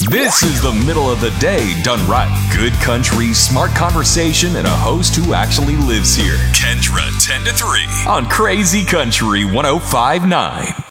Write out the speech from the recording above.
This is the middle of the day done right. Good country, smart conversation, and a host who actually lives here. Kendra 10 to 3 on Crazy Country 105.9.